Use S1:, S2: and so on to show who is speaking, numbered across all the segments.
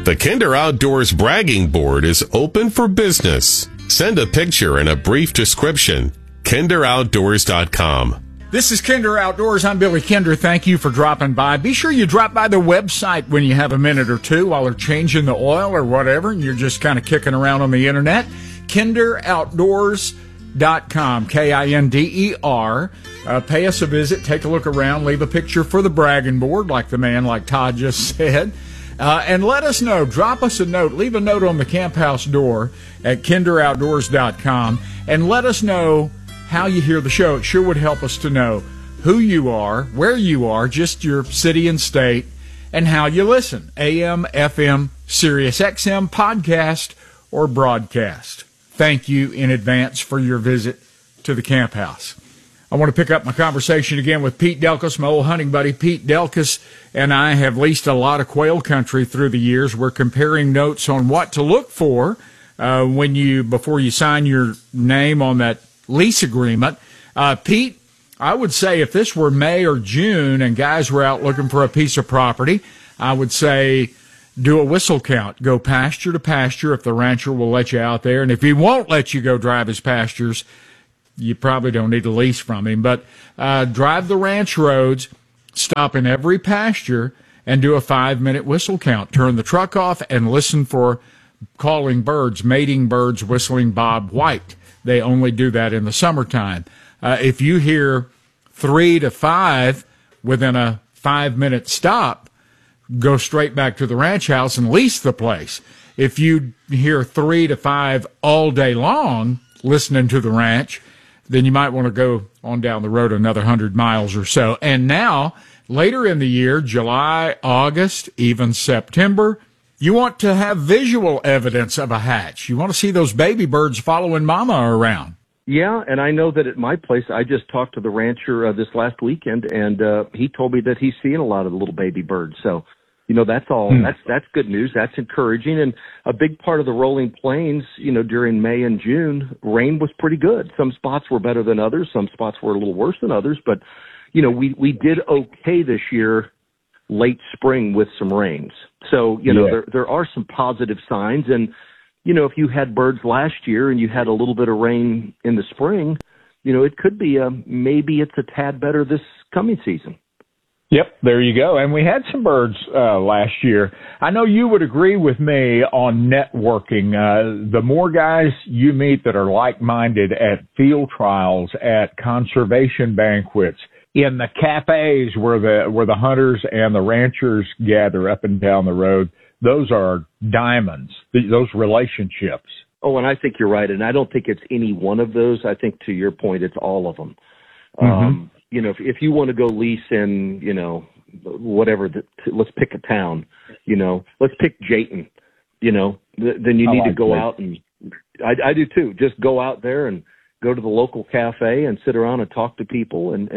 S1: The Kinder Outdoors bragging board is open for business. Send a picture and a brief description. KinderOutdoors.com.
S2: This is Kinder Outdoors. I'm Billy Kinder. Thank you for dropping by. Be sure you drop by the website when you have a minute or two while they're changing the oil or whatever, and you're just kind of kicking around on the internet. KinderOutdoors.com, Kinder. Pay us a visit, take a look around, leave a picture for the bragging board, like the man, like Todd just said. And let us know. Drop us a note. Leave a note on the camp house door at KinderOutdoors.com, and let us know how you hear the show. It sure would help us to know who you are, where you are, just your city and state, and how you listen. AM, FM, Sirius XM, podcast, or broadcast. Thank you in advance for your visit to the camp house. I want to pick up my conversation again with Pete Delkus, my old hunting buddy. Pete Delkus and I have leased a lot of quail country through the years. We're comparing notes on what to look for before you sign your name on that lease agreement. Pete, I would say if this were May or June and guys were out looking for a piece of property, I would say do a whistle count. Go pasture to pasture if the rancher will let you out there. And if he won't let you go drive his pastures, you probably don't need a lease from him. But drive the ranch roads, stop in every pasture, and do a 5-minute whistle count. Turn the truck off and listen for calling birds, mating birds, whistling Bob White. They only do that in the summertime. If you hear 3 to 5 within a 5-minute stop, go straight back to the ranch house and lease the place. If you hear 3 to 5 all day long listening to the ranch, then you might want to go on down the road another 100 miles or so. And now, later in the year, July, August, even September, you want to have visual evidence of a hatch. You want to see those baby birds following mama around.
S3: Yeah, and I know that at my place, I just talked to the rancher this last weekend, and he told me that he's seeing a lot of the little baby birds. So, that's all. That's good news. That's encouraging. And a big part of the rolling plains, during May and June, rain was pretty good. Some spots were better than others. Some spots were a little worse than others. But, we did okay this year, late spring with some rains. So, there are some positive signs. And, if you had birds last year and you had a little bit of rain in the spring, it could be maybe it's a tad better this coming season.
S2: Yep, there you go. And we had some birds last year. I know you would agree with me on networking. The more guys you meet that are like-minded at field trials, at conservation banquets, in the cafes where the hunters and the ranchers gather up and down the road, those are diamonds, those relationships.
S3: Oh, and I think you're right. And I don't think it's any one of those. I think, to your point, it's all of them.
S2: Mm-hmm.
S3: If you want to go lease in, whatever, let's pick a town, let's pick Jayton, then you need to go out and I do too. Just go out there and go to the local cafe and sit around and talk to people and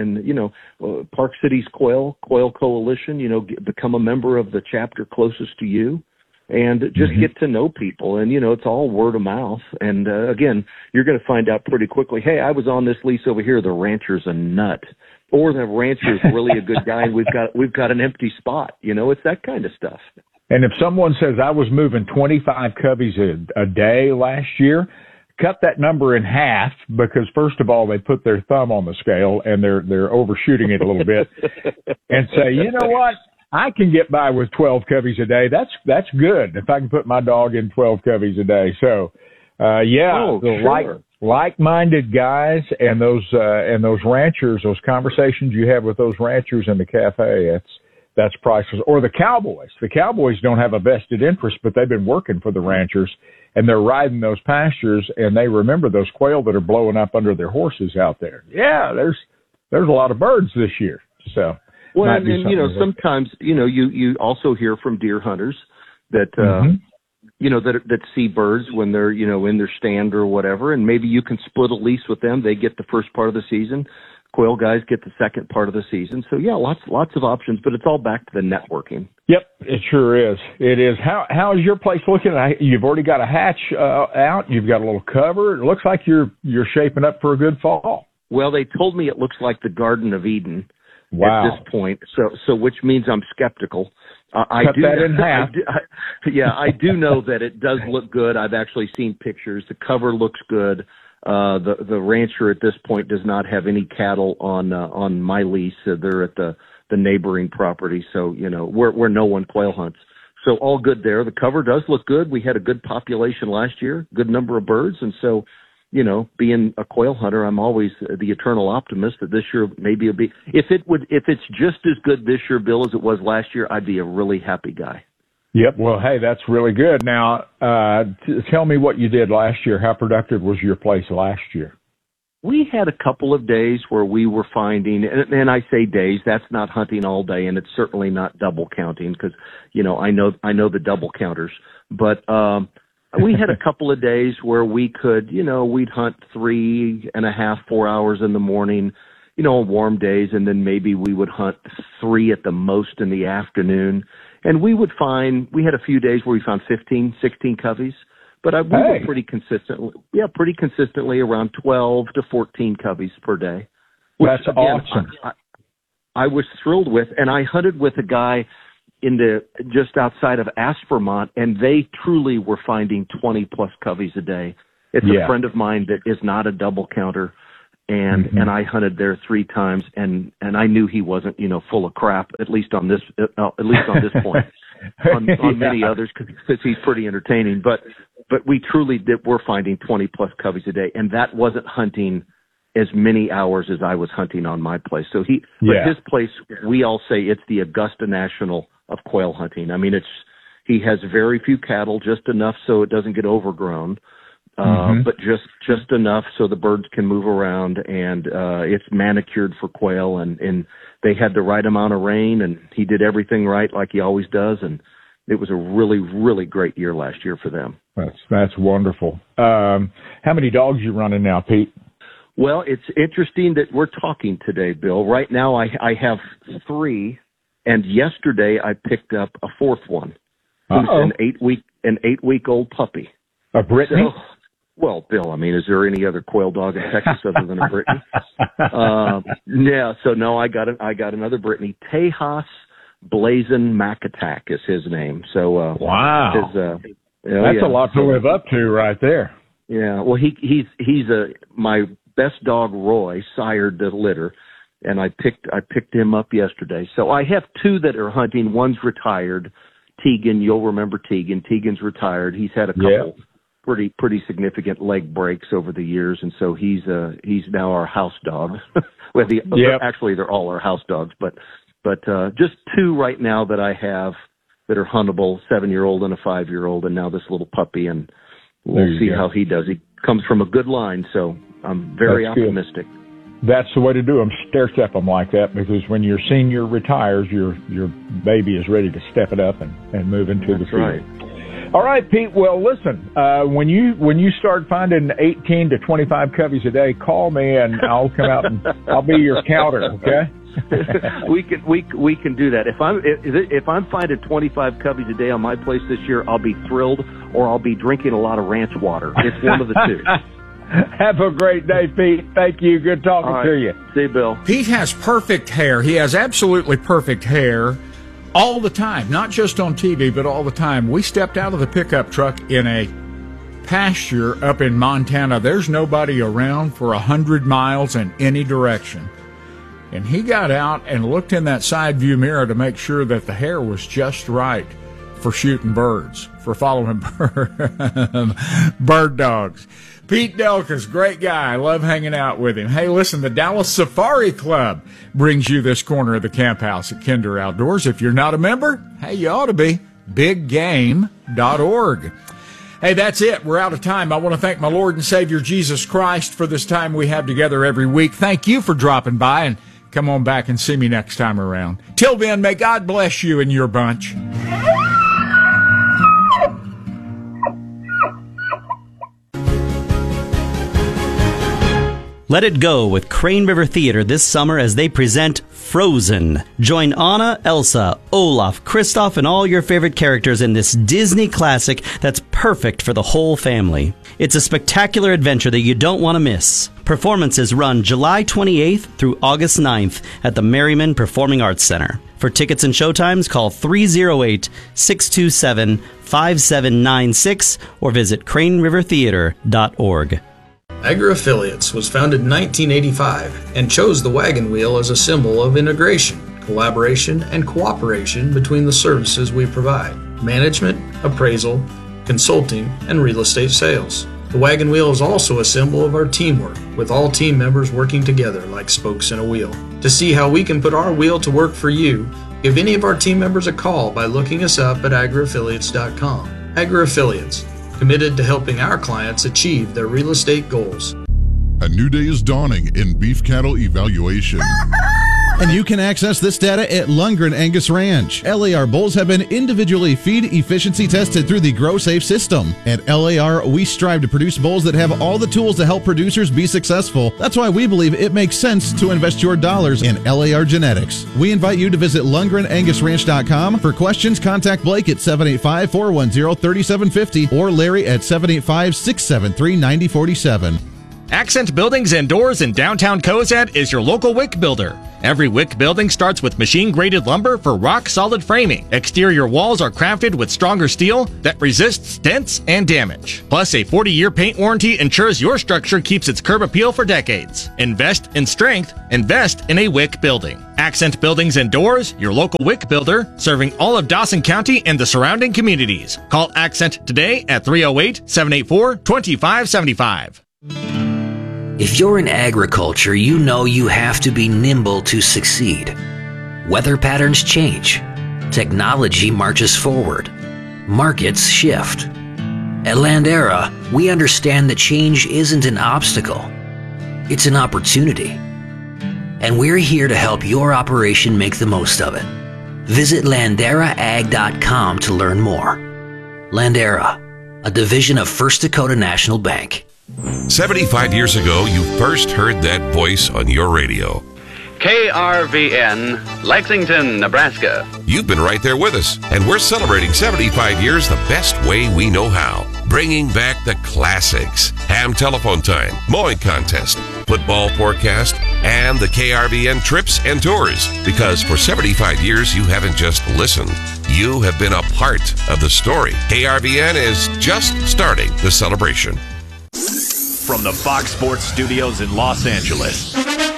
S3: Park Cities Quail Coalition, become a member of the chapter closest to you and just get to know people. And, it's all word of mouth. And, again, you're going to find out pretty quickly, hey, I was on this lease over here. The rancher's a nut. Or the rancher's really a good guy and we've got an empty spot. It's that kind of stuff.
S2: And if someone says I was moving 25 coveys a day last year, cut that number in half because, first of all, they put their thumb on the scale and they're overshooting it a little bit and say, you know what? I can get by with 12 coveys a day. That's good if I can put my dog in 12 coveys a day. So,
S3: sure.
S2: Like-minded guys and those ranchers, those conversations you have with those ranchers in the cafe, that's priceless. Or the cowboys. The cowboys don't have a vested interest, but they've been working for the ranchers and they're riding those pastures and they remember those quail that are blowing up under their horses out there. Yeah, there's a lot of birds this year. So.
S3: Well, and sometimes, you also hear from deer hunters that, that see birds when they're, in their stand or whatever, and maybe you can split a lease with them. They get the first part of the season. Quail guys get the second part of the season. So, yeah, lots of options, but it's all back to the networking.
S2: Yep, it sure is. It is. How is your place looking? You've already got a hatch out. You've got a little cover. It looks like you're shaping up for a good fall.
S3: Well, they told me it looks like the Garden of Eden.
S2: Wow.
S3: At this point, so which means I'm skeptical. I
S2: cut
S3: do,
S2: that in half.
S3: I do know that it does look good. I've actually seen pictures. The cover looks good. The rancher at this point does not have any cattle on my lease. They're at the neighboring property, so where no one quail hunts. So all good there. The cover does look good. We had a good population last year, good number of birds, and so being a quail hunter, I'm always the eternal optimist that this year maybe it'll be. If it's just as good this year, Bill, as it was last year, I'd be a really happy guy.
S2: Yep. Well, hey, that's really good. Now, tell me what you did last year. How productive was your place last year?
S3: We had a couple of days where we were finding, and I say days, that's not hunting all day, and it's certainly not double counting because, I know the double counters, but, we had a couple of days where we could, we'd hunt 3.5, 4 hours in the morning, on warm days, and then maybe we would hunt 3 at the most in the afternoon. And we had a few days where we found 15, 16 coveys, but we were pretty consistently around 12 to 14 coveys per day. Which,
S2: that's
S3: again,
S2: awesome.
S3: I was thrilled with, and I hunted with a guy just outside of Aspermont, and they truly were finding 20 plus coveys a day. It's a friend of mine that is not a double counter, and I hunted there 3 times, and I knew he wasn't full of crap, at least on this point. on many others, because he's pretty entertaining, but we truly were finding 20 plus coveys a day, and that wasn't hunting as many hours as I was hunting on my place. So but his place, we all say it's the Augusta National of quail hunting. I mean, he has very few cattle, just enough so it doesn't get overgrown, but just enough so the birds can move around, and it's manicured for quail, and they had the right amount of rain, and he did everything right like he always does, and it was a really, really great year last year for them.
S2: That's wonderful. How many dogs you running now, Pete?
S3: Well, it's interesting that we're talking today, Bill. Right now I have 3, and yesterday I picked up a 4th one. Who's an 8-week-old puppy.
S2: A Brittany?
S3: So, well, Bill, I mean, is there any other quail dog in Texas other than a Brittany? So no, I got another Brittany. Tejas Blazin Macatak is his name. So
S2: wow, that's a lot to live up to right there.
S3: Yeah, well, he's my best dog, Roy, sired the litter, and I picked him up yesterday. So I have 2 that are hunting. One's retired, Tegan. You'll remember Tegan. Tegan's retired. He's had a couple pretty significant leg breaks over the years, and so he's now our house dog. Actually, they're all our house dogs, but just 2 right now that I have that are huntable, 7-year-old and a 5-year-old, and now this little puppy, and we'll see how he does. He comes from a good line, so I'm very optimistic.
S2: That's the way to do them. Stair step them like that, because when your senior retires, your baby is ready to step it up and move into the field.
S3: Right.
S2: All right, Pete. Well, listen, when you start finding 18 to 25 coveys a day, call me and I'll come out and I'll be your counter. Okay.
S3: we can do that. If I'm finding 25 coveys a day on my place this year, I'll be thrilled, or I'll be drinking a lot of ranch water. It's one of the 2.
S2: Have a great day, Pete. Thank you. Good talking to you.
S3: See you, Bill.
S2: Pete has perfect hair. He has absolutely perfect hair all the time, not just on TV, but all the time. We stepped out of the pickup truck in a pasture up in Montana. There's nobody around for 100 miles in any direction. And he got out and looked in that side view mirror to make sure that the hair was just right for shooting birds, for following bird dogs. Pete Delkus, great guy. I love hanging out with him. Hey, listen, the Dallas Safari Club brings you this corner of the camp house at Kinder Outdoors. If you're not a member, hey, you ought to be. BigGame.org. Hey, that's it. We're out of time. I want to thank my Lord and Savior Jesus Christ for this time we have together every week. Thank you for dropping by, and come on back and see me next time around. Till then, may God bless you and your bunch.
S4: Let it go with Crane River Theater this summer as they present Frozen. Join Anna, Elsa, Olaf, Kristoff, and all your favorite characters in this Disney classic that's perfect for the whole family. It's a spectacular adventure that you don't want to miss. Performances run July 28th through August 9th at the Merriman Performing Arts Center. For tickets and showtimes, call 308-627-5796 or visit cranerivertheater.org.
S5: Agri-Affiliates was founded in 1985 and chose the wagon wheel as a symbol of integration, collaboration, and cooperation between the services we provide: management, appraisal, consulting, and real estate sales. The wagon wheel is also a symbol of our teamwork, with all team members working together like spokes in a wheel. To see how we can put our wheel to work for you, give any of our team members a call by looking us up at agriaffiliates.com. Agri-Affiliates, committed to helping our clients achieve their real estate goals.
S6: A new day is dawning in beef cattle evaluation.
S7: And you can access this data at Lundgren Angus Ranch. LAR bulls have been individually feed efficiency tested through the GrowSafe system. At LAR, we strive to produce bulls that have all the tools to help producers be successful. That's why we believe it makes sense to invest your dollars in LAR genetics. We invite you to visit LundgrenAngusRanch.com. For questions, contact Blake at 785-410-3750 or Larry at 785-673-9047.
S8: Accent Buildings and Doors in downtown Cozad is your local WIC builder. Every WIC building starts with machine-graded lumber for rock-solid framing. Exterior walls are crafted with stronger steel that resists dents and damage. Plus, a 40-year paint warranty ensures your structure keeps its curb appeal for decades. Invest in strength. Invest in a WIC building. Accent Buildings and Doors, your local WIC builder, serving all of Dawson County and the surrounding communities. Call Accent today at 308-784-2575.
S9: If you're in agriculture, you know you have to be nimble to succeed. Weather patterns change. Technology marches forward. Markets shift. At Landera, we understand that change isn't an obstacle. It's an opportunity. And we're here to help your operation make the most of it. Visit LanderaAg.com to learn more. Landera, a division of First Dakota National Bank.
S10: 75 years ago, you first heard that voice on your radio.
S11: KRVN, Lexington, Nebraska.
S10: You've been right there with us, and we're celebrating 75 years the best way we know how. Bringing back the classics. Ham telephone time, mowing contest, football forecast, and the KRVN trips and tours. Because for 75 years, you haven't just listened. You have been a part of the story. KRVN is just starting the celebration.
S12: From the Fox Sports Studios in Los Angeles,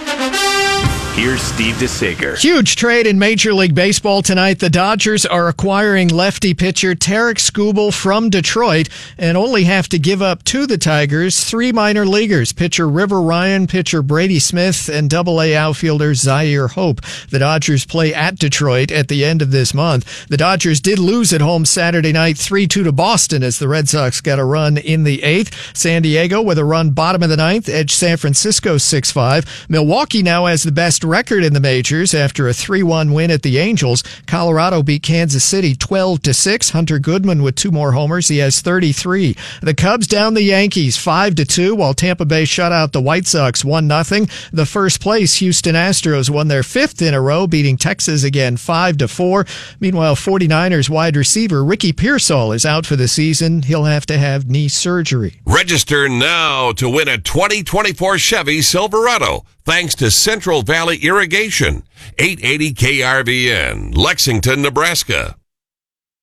S12: here's Steve DeSager.
S13: Huge trade in Major League Baseball tonight. The Dodgers are acquiring lefty pitcher Tarik Skubal from Detroit and only have to give up to the Tigers 3 minor leaguers, pitcher River Ryan, pitcher Brady Smith, and Double-A outfielder Zaire Hope. The Dodgers play at Detroit at the end of this month. The Dodgers did lose at home Saturday night 3-2 to Boston as the Red Sox got a run in the 8th. San Diego with a run bottom of the 9th, edged San Francisco 6-5. Milwaukee now has the best record in the majors after a 3-1 win at the Angels. Colorado beat Kansas City 12-6. Hunter Goodman with 2 more homers. He has 33. The Cubs down the Yankees 5-2, while Tampa Bay shut out the White Sox 1-0. The first place Houston Astros won their 5th in a row, beating Texas again 5-4. Meanwhile, 49ers wide receiver Ricky Pearsall is out for the season. He'll have to have knee surgery.
S10: Register now to win a 2024 Chevy Silverado, thanks to Central Valley Irrigation. 880 KRVN, Lexington, Nebraska.